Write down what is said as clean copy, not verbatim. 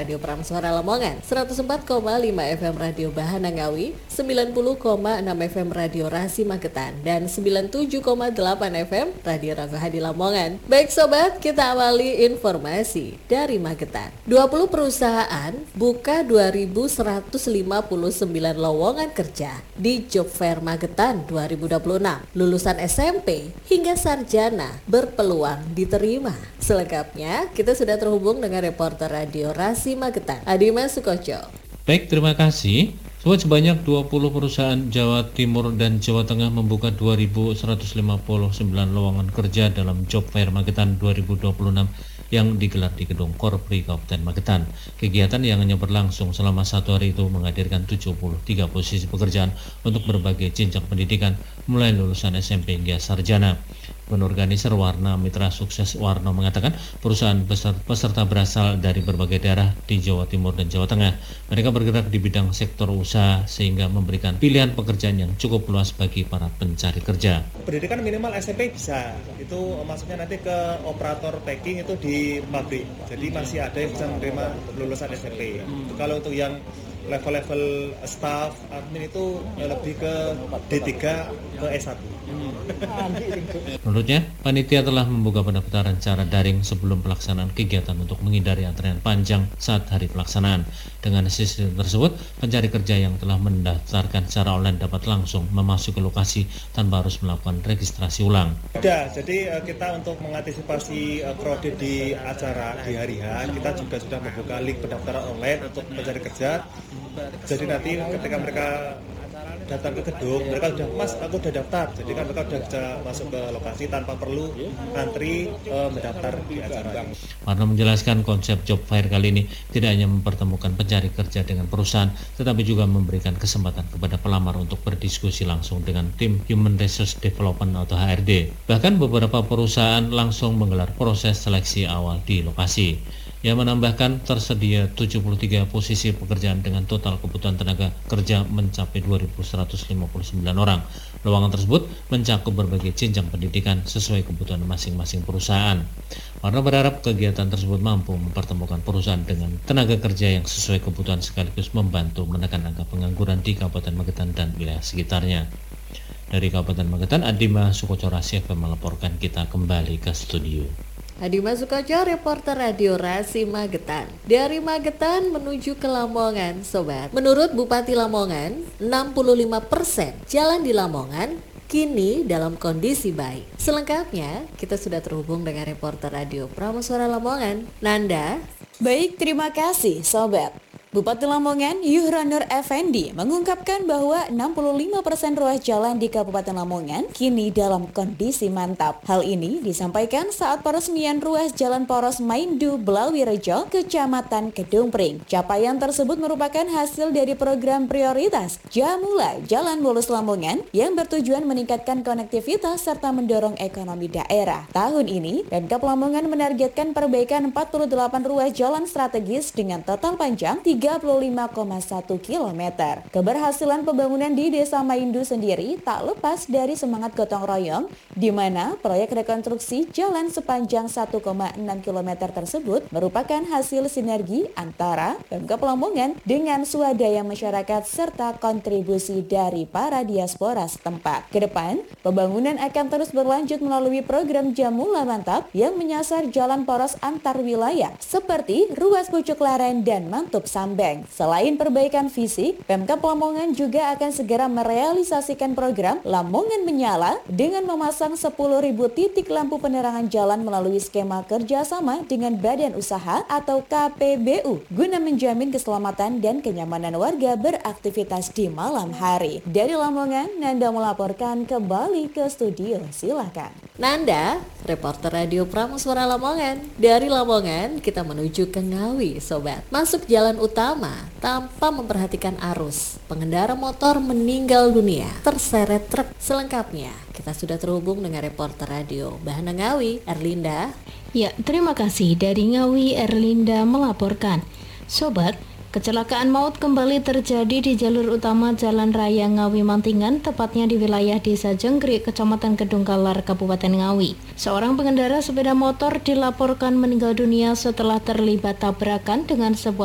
Radio Prameswara Lamongan, 104,5 FM Radio Bahana Ngawi, 90,6 FM Radio Rasi Magetan, dan 97,8 FM Radio Rangga Hadi Lamongan. Baik sobat, kita awali informasi dari Magetan. 20 perusahaan buka 2.159 lowongan kerja di Job Fair Magetan 2026. Lulusan SMP hingga sarjana berpeluang diterima. Selengkapnya, kita sudah terhubung dengan reporter Radio Rasi Magetan, Adima Sukoco. Baik, terima kasih. Sebanyak 20 perusahaan Jawa Timur dan Jawa Tengah membuka 2.159 lowongan kerja dalam Job Fair Magetan 2026 yang digelar di Gedung Korpri Kabupaten Magetan. Kegiatan yang hanya berlangsung selama 1 hari itu menghadirkan 73 posisi pekerjaan untuk berbagai jenjang pendidikan mulai lulusan SMP hingga sarjana. Penorganiser Warna Mitra Sukses Warno mengatakan perusahaan peserta berasal dari berbagai daerah di Jawa Timur dan Jawa Tengah. Mereka bergerak di bidang sektor usaha sehingga memberikan pilihan pekerjaan yang cukup luas bagi para pencari kerja. Pendidikan minimal SMP bisa, itu maksudnya nanti ke operator packing itu di pabrik. Jadi masih ada yang bisa menerima lulusan SMP. Kalau untuk yang level-level staff, admin itu lebih ke D3 ke S1. Menurutnya, panitia telah membuka pendaftaran secara daring sebelum pelaksanaan kegiatan untuk menghindari antrean panjang saat hari pelaksanaan. Dengan sistem tersebut, pencari kerja yang telah mendaftarkan secara online dapat langsung memasuki lokasi tanpa harus melakukan registrasi ulang. Jadi kita untuk mengantisipasi kredit di acara di hari H, kita juga sudah membuka link pendaftaran online untuk mencari kerja. Jadi nanti ketika mereka datang ke gedung, mereka sudah, Mas, aku sudah daftar. Jadi kan mereka sudah bisa masuk ke lokasi tanpa perlu antri mendaftar di acara. Warno menjelaskan konsep Job Fair kali ini tidak hanya mempertemukan pencari kerja dengan perusahaan, tetapi juga memberikan kesempatan kepada pelamar untuk berdiskusi langsung dengan tim Human Resource Development atau HRD. Bahkan beberapa perusahaan langsung menggelar proses seleksi awal di lokasi. Ia menambahkan tersedia 73 posisi pekerjaan dengan total kebutuhan tenaga kerja mencapai 2.159 orang. Lowongan tersebut mencakup berbagai jenjang pendidikan sesuai kebutuhan masing-masing perusahaan. Warno berharap kegiatan tersebut mampu mempertemukan perusahaan dengan tenaga kerja yang sesuai kebutuhan sekaligus membantu menekan angka pengangguran di Kabupaten Magetan dan wilayah sekitarnya. Dari Kabupaten Magetan, Adima Sukoco Rasi FM melaporkan. Kita kembali ke studio. Adima Sukoco, reporter Radio Rasi Magetan. Dari Magetan menuju ke Lamongan, sobat. Menurut Bupati Lamongan, 65% jalan di Lamongan kini dalam kondisi baik. Selengkapnya, kita sudah terhubung dengan reporter Radio Prameswara Lamongan, Nanda. Baik, terima kasih, sobat. Bupati Lamongan Yuhranur Effendi mengungkapkan bahwa 65% ruas jalan di Kabupaten Lamongan kini dalam kondisi mantap. Hal ini disampaikan saat peresmian ruas Jalan Poros Maindu Blawirejo, Kecamatan Kedung Pring. Capaian tersebut merupakan hasil dari program prioritas Jamula Jalan Mulus Lamongan yang bertujuan meningkatkan konektivitas serta mendorong ekonomi daerah. Tahun ini, Pemkab Lamongan menargetkan perbaikan 48 ruas jalan strategis dengan total panjang 35,1 km. Keberhasilan pembangunan di Desa Maindu sendiri tak lepas dari semangat gotong royong, di mana proyek rekonstruksi jalan sepanjang 1,6 km tersebut merupakan hasil sinergi antara Pemkab Lamongan dengan swadaya masyarakat serta kontribusi dari para diaspora setempat. Kedepan, pembangunan akan terus berlanjut melalui program Jamula Mantap yang menyasar jalan poros antar wilayah seperti ruas Pucuk Laren dan Mantup Sambeng. Selain perbaikan fisik, Pemkab Lamongan juga akan segera merealisasikan program Lamongan Menyala dengan memasang 10.000 titik lampu penerangan jalan melalui skema kerjasama dengan Badan Usaha atau KPBU guna menjamin keselamatan dan kenyamanan warga beraktivitas di malam hari. Dari Lamongan, Nanda melaporkan kembali ke studio. Silakan. Nanda, reporter Radio Prameswara Lamongan. Dari Lamongan, kita menuju ke Ngawi, sobat. Masuk jalan utama tanpa memperhatikan arus. Pengendara motor meninggal dunia terseret truk. Selengkapnya, kita sudah terhubung dengan reporter Radio Bahana Ngawi, Erlinda. Ya, terima kasih. Dari Ngawi, Erlinda melaporkan. Sobat, kecelakaan maut kembali terjadi di jalur utama Jalan Raya Ngawi Mantingan, tepatnya di wilayah Desa Jenggrik, Kecamatan Kedung Kalar, Kabupaten Ngawi. Seorang pengendara sepeda motor dilaporkan meninggal dunia setelah terlibat tabrakan dengan sebuah